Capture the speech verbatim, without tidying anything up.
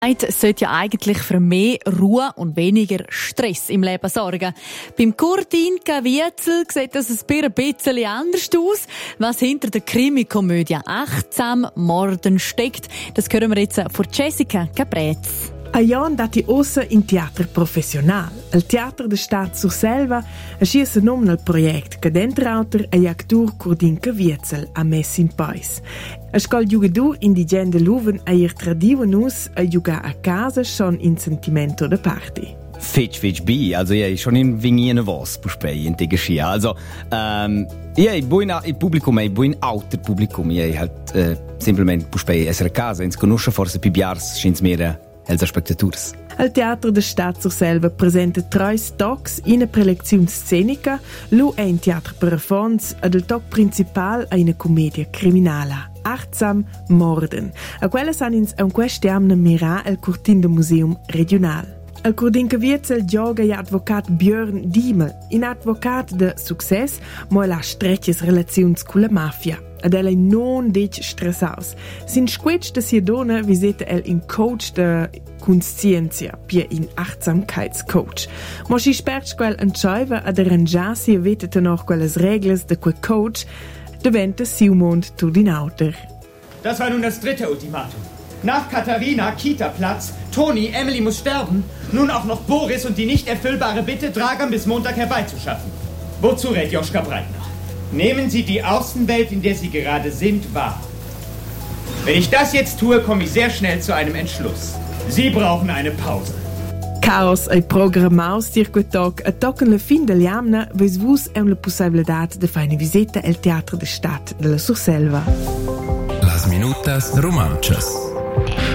sollte ja eigentlich für mehr Ruhe und weniger Stress im Leben sorgen. Beim Kurdinka Wietzel sieht das ein bisschen anders aus. Was hinter der Krimi-Komödie «Achtsam Morden» steckt, das hören wir jetzt von Jessica Caprez. A Jan dati ossa in teatro professional. Il Teatro de Stat Surselva aschi se nom nel project che dentrauter e actur Kurdinka Wietzel a mess in pais. A scol jugadur indigente luven a ir tradiven us a jugar a casa schon in sentimento de party. Fitch, Fitch, bi, also ja, schon in Vingine was, puspei, in te Geschirr. Also, ähm, ja, ich bin in Publikum, ich bin in alter Publikum, ja, halt, äh, simplement puspei essere a casa, ins conosce forse più biars, schins mehr als spectators. Il Teatro de Stat Surselva presenta tre talks in una prelezione scenica, lu è un teatro per fons ed il talk principal è una commedia criminale. Achtsam Morden. A quella san ins un questiamne mira il Curtin de Museum Regional. Il Kurdinka Wietzel gioga gli advocat Björn Diemel, un advocat de success, ma la stretches relazions con la mafia. Ed ella non dic stressaus. Sin squetsch de sia dona visita el in coach de conscienzia, pia in achtsamkeitscoach. Ma si sperch quel entscheiva ad arrangiar sia vetete noch quelles regles de quel coach, deventa siu mond tu din auter. Das war nun das dritte Ultimatum. Nach Katharina, Kita-Platz, Toni, Emily muss sterben, nun auch noch Boris und die nicht erfüllbare Bitte, Dragan bis Montag herbeizuschaffen. Wozu rät Joschka Breitner? Nehmen Sie die Außenwelt, in der Sie gerade sind, wahr. Wenn ich das jetzt tue, komme ich sehr schnell zu einem Entschluss. Sie brauchen eine Pause. Chaos ei programmaus circuitog a tocken la fin de liamna, ves vus è una possibilitat de fare una visita al Teatro de Stat de la Surselva. Las minutas romanchas.